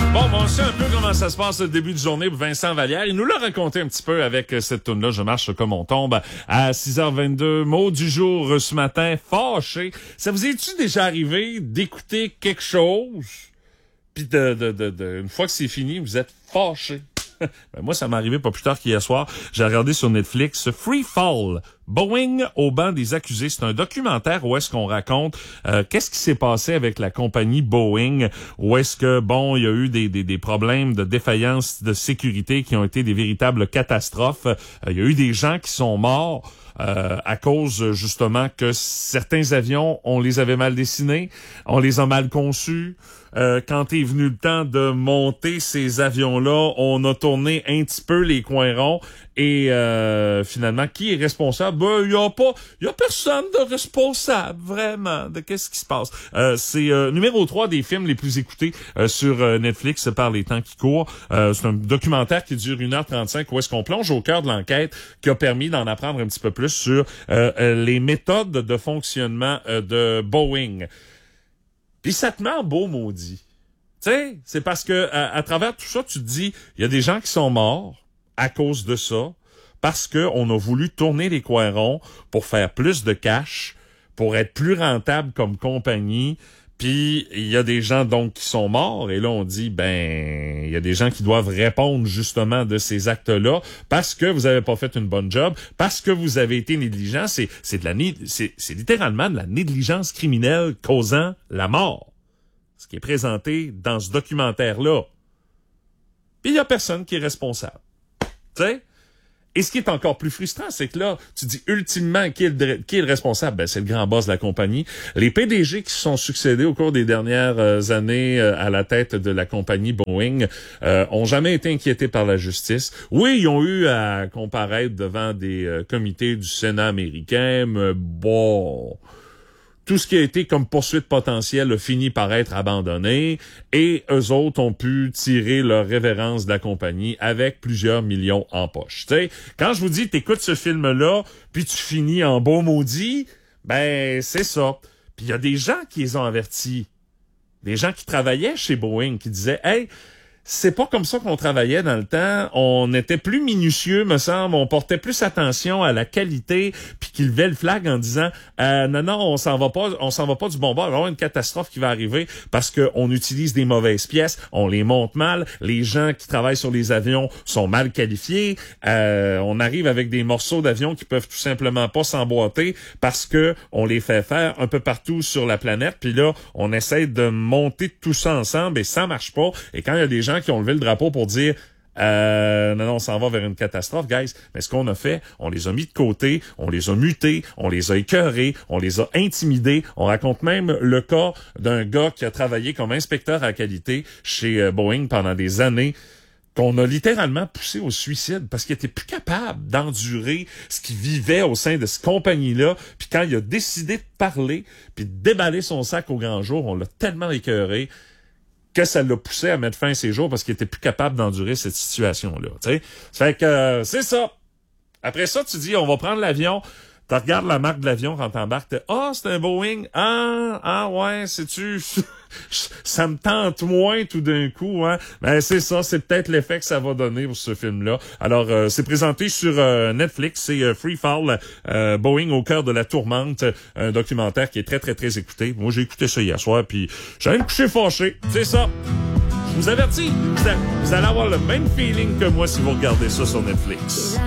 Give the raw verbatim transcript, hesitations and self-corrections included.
Bon, bon, on sait un peu comment ça se passe le début de journée pour Vincent Vallière. Il nous l'a raconté un petit peu avec cette toune-là, Je marche comme on tombe, à six heures vingt-deux. Mot du jour ce matin, fâché. Ça vous est-tu déjà arrivé d'écouter quelque chose, puis de, de, de, de, une fois que c'est fini, vous êtes fâché? Ben moi, ça m'est arrivé pas plus tard qu'hier soir. J'ai regardé sur Netflix Free Fall, Boeing au banc des accusés. C'est un documentaire où est-ce qu'on raconte euh, qu'est-ce qui s'est passé avec la compagnie Boeing, où est-ce que, bon, il y a eu des, des, des problèmes de défaillance de sécurité qui ont été des véritables catastrophes. Euh, il y a eu des gens qui sont morts. Euh, à cause justement que certains avions, on les avait mal dessinés, on les a mal conçus. Euh, quand est venu le temps de monter ces avions-là, on a tourné un petit peu les coins ronds et euh, finalement, qui est responsable? Ben, il y a pas, il y a personne de responsable, vraiment, de qu'est-ce qui se passe. Euh, c'est euh, numéro trois des films les plus écoutés euh, sur euh, Netflix par les temps qui courent. Euh, c'est un documentaire qui dure une heure trente-cinq où est-ce qu'on plonge au cœur de l'enquête qui a permis d'en apprendre un petit peu plus sur euh, euh, les méthodes de fonctionnement euh, de Boeing. Puis ça te met en beau maudit. Tu sais, c'est parce que à, à travers tout ça, tu te dis, il y a des gens qui sont morts à cause de ça, parce que on a voulu tourner les coins ronds pour faire plus de cash, pour être plus rentable comme compagnie. Puis il y a des gens donc qui sont morts et là on dit ben il y a des gens qui doivent répondre justement de ces actes-là parce que vous avez pas fait une bonne job, parce que vous avez été négligent, c'est c'est de la c'est c'est littéralement de la négligence criminelle causant la mort. Ce qui est présenté dans ce documentaire-là. Puis il y a personne qui est responsable. Tu sais? Et ce qui est encore plus frustrant, c'est que là, tu dis ultimement qui est le, qui est le responsable? Ben, c'est le grand boss de la compagnie. Les P D G qui se sont succédés au cours des dernières euh, années euh, à la tête de la compagnie Boeing euh, ont jamais été inquiétés par la justice. Oui, ils ont eu à comparaître devant des euh, comités du Sénat américain, mais bon... Tout ce qui a été comme poursuite potentielle a fini par être abandonné et eux autres ont pu tirer leur révérence de la compagnie avec plusieurs millions en poche. Tu sais, quand je vous dis t'écoutes ce film-là puis tu finis en beau maudit, ben c'est ça. Puis il y a des gens qui les ont avertis. Des gens qui travaillaient chez Boeing qui disaient « Hey, c'est pas comme ça qu'on travaillait dans le temps. On était plus minutieux, me semble. On portait plus attention à la qualité, puis qu'ils levaient le flag en disant euh, non, non, on s'en va pas, on s'en va pas du bon bord. Il va y avoir une catastrophe qui va arriver parce que on utilise des mauvaises pièces, on les monte mal. Les gens qui travaillent sur les avions sont mal qualifiés. Euh, on arrive avec des morceaux d'avions qui peuvent tout simplement pas s'emboîter parce que on les fait faire un peu partout sur la planète. Puis là, on essaie de monter tout ça ensemble et ça marche pas. Et quand il y a des gens qui ont levé le drapeau pour dire euh, non, non, on s'en va vers une catastrophe, guys. Mais ce qu'on a fait, on les a mis de côté, on les a mutés, on les a écœurés, on les a intimidés. On raconte même le cas d'un gars qui a travaillé comme inspecteur à qualité chez Boeing pendant des années, qu'on a littéralement poussé au suicide parce qu'il était plus capable d'endurer ce qu'il vivait au sein de cette compagnie-là. Puis quand il a décidé de parler puis de déballer son sac au grand jour, on l'a tellement écœuré que ça l'a poussé à mettre fin à ses jours parce qu'il était plus capable d'endurer cette situation-là. T'sais? Ça fait que euh, c'est ça. Après ça, tu dis, on va prendre l'avion. Tu regardes la marque de l'avion quand t'embarques. Ah, oh, c'est un Boeing. Ah, ah ouais, sais-tu... ça me tente moins tout d'un coup, hein. Ben c'est ça, c'est peut-être l'effet que ça va donner pour ce film-là. Alors, euh, c'est présenté sur euh, Netflix, c'est euh, Free Fall, euh, Boeing au cœur de la tourmente, un documentaire qui est très, très, très écouté. Moi, j'ai écouté ça hier soir, puis j'allais me coucher fâché. C'est ça. Je vous avertis, vous allez avoir le même feeling que moi si vous regardez ça sur Netflix.